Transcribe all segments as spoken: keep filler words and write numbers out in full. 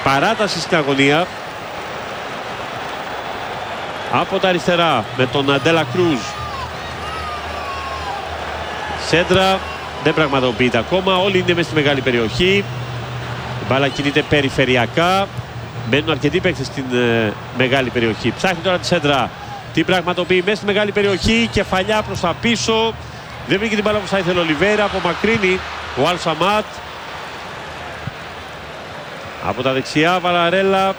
Παράταση στην αγωνία. Από τα αριστερά με τον Ντέλα Κρούζ. Σέντρα δεν πραγματοποιείται ακόμα. Όλοι είναι μέσα στη μεγάλη περιοχή. Η μπάλα κινείται περιφερειακά. Μένουν αρκετοί παίκτες στην ε, μεγάλη περιοχή. Ψάχνει τώρα τη σέντρα. Την πραγματοποιεί μέσα στη μεγάλη περιοχή. Κεφαλιά προς τα πίσω. Δεν βρήκε την μπάλα όπως θα ήθελε ο Ολιβέιρα. Απομακρύνει ο Αλ Σαμάτ. Από τα δεξιά Βαραρέλα.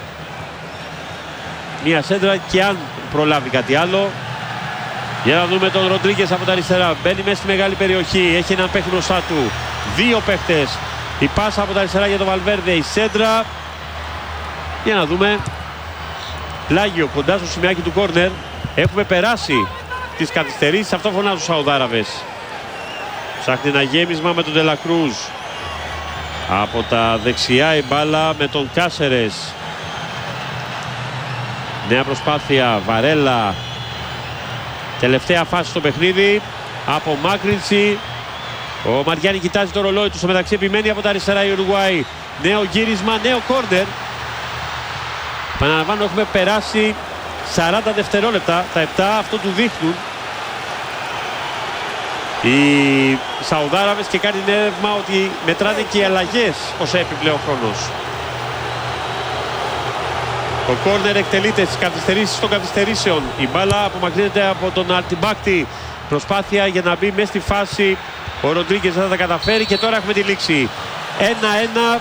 Μία σέντρα και αν προλάβει κάτι άλλο. Για να δούμε τον Ροντρίγκες από τα αριστερά. Μπαίνει μέσα στη μεγάλη περιοχή. Έχει έναν παίκτη μπροστά του. Δύο παίκτες. Η πάσα από τα αριστερά για τον Βαλβέρντε. Η σέντρα. Για να δούμε. Πλάγιο κοντά στο σημειάκι του κόρνερ. Έχουμε περάσει τις καθυστερήσεις. Αυτό φωνάζουν τους Σαουδάραβες. Ψάχνει ένα γέμισμα με τον Ντελακρούζ. Από τα δεξιά η μπάλα με τον Κάσερες. Νέα προσπάθεια. Βαρέλα. Τελευταία φάση στο παιχνίδι. Από Μάκρυνση. Ο Μαριάννη κοιτάζει το ρολόι του. Στο μεταξύ επιμένει από τα αριστερά η Ουρουγουάη. Νέο γύρισμα, νέο κόρνερ. Επαναλαμβάνω, έχουμε περάσει σαράντα δευτερόλεπτα. Τα επτά αυτό του δείχνουν οι Σαουδάραβες και κάνει νεύμα ότι μετράνε και οι αλλαγές ως επιπλέον χρόνος. Το κόρνερ εκτελείται στις καθυστερήσεις των καθυστερήσεων. Η μπάλα απομακρύνεται από τον Αρτιμπάκτη. Προσπάθεια για να μπει μέσα στη φάση. Ο Ροντρίγκες δεν θα τα καταφέρει και τώρα έχουμε τη λήξη. ένα ένα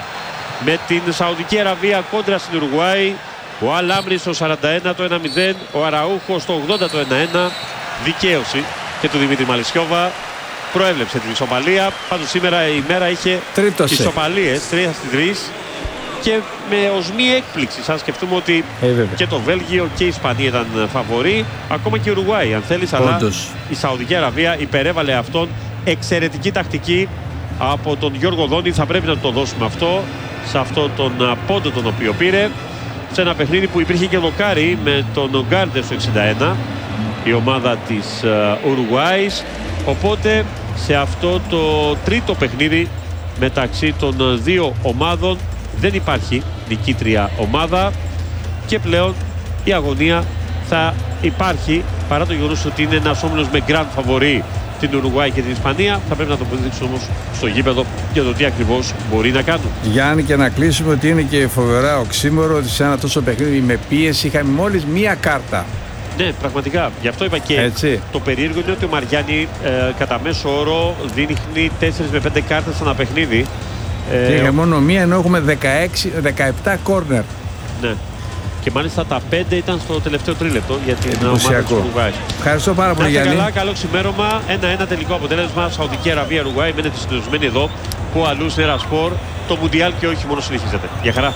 με την Σαουδική Αραβία κόντρα στην Ουρουγουάη. Ο Αλ Άμρι στο σαράντα ένα το ένα μηδέν. Ο Αραούχο στο ογδόντα το ένα ένα. Δικαίωση και του Δημήτρη Μαλισσιόβα. Προέβλεψε την ισοπαλία. Πάντως σήμερα η μέρα είχε ισοπαλίες τρία στις τρεις. Και με οσμή έκπληξη, αν σκεφτούμε ότι ε, και το Βέλγιο και η Ισπανία ήταν φαβορί, ακόμα και η Ουρουγουάη αν θέλεις, αλλά η Σαουδική Αραβία υπερέβαλε αυτόν. Εξαιρετική τακτική από τον Γιώργο Δόνη, θα πρέπει να το δώσουμε αυτό, σε αυτό τον πόντο τον οποίο πήρε, σε ένα παιχνίδι που υπήρχε και δοκάρι με τον Γκάρντερ στο εξήντα ένα, η ομάδα της Ουρουγουάης. Οπότε σε αυτό το τρίτο παιχνίδι μεταξύ των δύο ομάδων δεν υπάρχει νικήτρια ομάδα και πλέον η αγωνία θα υπάρχει, παρά το γεγονός ότι είναι ένας όμιλος με γκραντ φαβορί την Ουρουγουάη και την Ισπανία. Θα πρέπει να το αποδείξουν όμως στο γήπεδο για το τι ακριβώς μπορεί να κάνουν. Γιάννη, και να κλείσουμε ότι είναι και φοβερά οξύμορο ότι σε ένα τόσο παιχνίδι με πίεση είχαμε μόλις μία κάρτα. Ναι, πραγματικά. Γι' αυτό είπα και έτσι. Το περίεργο είναι ότι ο Μαριάννη ε, κατά μέσο όρο δίνει τέσσερις με πέντε κάρτες σε ένα παιχνίδι. Και είχαμε μόνο μία, ενώ έχουμε δεκαέξι, δεκαεπτά κόρνερ. Ναι. Και μάλιστα τα πέντε ήταν στο τελευταίο τρίλεπτο για την ομάδα της Ουρουγουάης. Ευχαριστώ πάρα πολύ, Γιάννη. Καλά, καλό ξημέρωμα. ένα ένα τελικό αποτέλεσμα. Σαουδική Αραβία, Ουρουγουάη. Μένετε συντονισμένοι εδώ που αλλού στην Έρα Σπορ το Μουντιάλ και όχι μόνο συνεχίζεται. Γεια χαρά.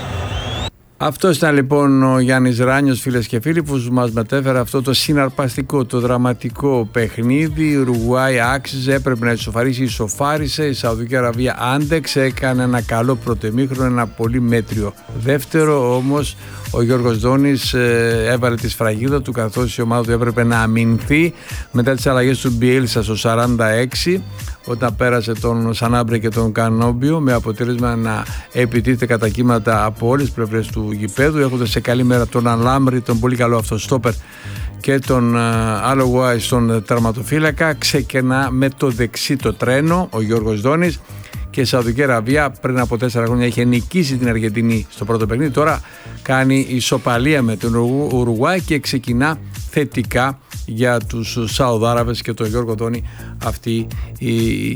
Αυτό ήταν λοιπόν ο Γιάννης Ράνιος, φίλες και φίλοι, που μας μετέφερε αυτό το συναρπαστικό, το δραματικό παιχνίδι. Η Ουρουγουάη άξιζε, έπρεπε να ισοφαρίσει, ισοφάρισε. Η Σαουδική Αραβία άντεξε, έκανε ένα καλό πρωτεμήχρονο, ένα πολύ μέτριο δεύτερο. Όμως ο Γιώργος Δόνης ε, έβαλε τη σφραγίδα του, καθώς η ομάδα του έπρεπε να αμυνθεί μετά τις αλλαγές του Μπιέλσα στο σαράντα έξι, όταν πέρασε τον Σανάμπρε και τον Κανόμπιο, με αποτέλεσμα να επιτίθεται κατά κύματα από όλες τις πλευρές του γηπέδου, έχοντας σε καλή μέρα τον Αλάμρη, τον πολύ καλό αυτό στόπερ, και τον Αλογουάη στον τερματοφύλακα. Ξεκινά με το δεξί το τρένο ο Γιώργος Δόνης, και η Σαουδική Αραβία πριν από τέσσερα χρόνια είχε νικήσει την Αργεντινή στο πρώτο παιχνίδι. Τώρα κάνει ισοπαλία με τον Ουρουγουάη και ξεκινά θετικά για τους Σαουδάραβες και τον Γιώργο Δόνη αυτή η,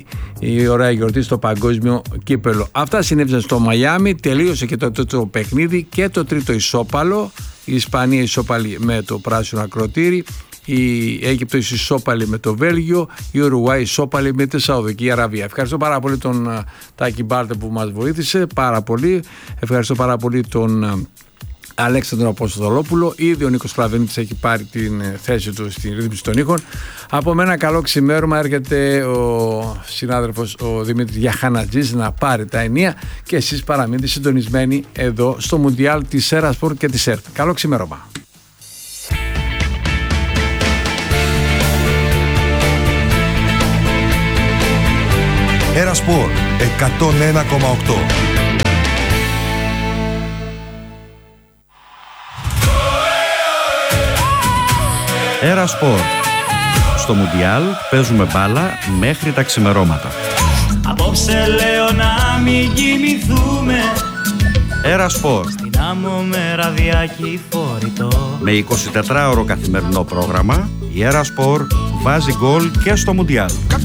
η ωραία γιορτή στο παγκόσμιο κύπελο. Αυτά συνέβησαν στο Μαϊάμι, τελείωσε και το τρίτο παιχνίδι και το τρίτο ισόπαλο. Η Ισπανία ισόπαλη με το πράσινο ακροτήρι, η Αίγυπτος ισόπαλη με το Βέλγιο, η Ουρουγουάη ισόπαλη με τη Σαουδική Αραβία. Ευχαριστώ πάρα πολύ τον Τάκη Μπάρτε που μας βοήθησε πάρα πολύ. Ευχαριστώ πάρα πολύ τον Αλέξανδρο Αποστολόπουλο. Ήδη ο Νίκος Κλαβενίτης έχει πάρει την θέση του στην ρύθμιση των ήχων. Από μένα καλό ξημέρωμα. Έρχεται ο συνάδελφος ο Δημήτρης Γιαχανατζής να πάρει τα ενία και εσείς παραμείνετε συντονισμένοι εδώ στο Μουντιάλ της Έρα Σπορ και της ΕΡΤ. Καλό ξημέρωμα. Έρα Σπορ εκατόν ένα κόμμα οκτώ. Έρα Σπορ. Στο Μουντιάλ παίζουμε μπάλα μέχρι τα ξημερώματα. Απόψε λέω να μην κοιμηθούμε. Έρα Σπορ. Στην άμμο με ραδιάκι φορητό. Με εικοσιτετράωρο καθημερινό πρόγραμμα, η Έρα Σπορ βάζει γκολ και στο Μουντιάλ.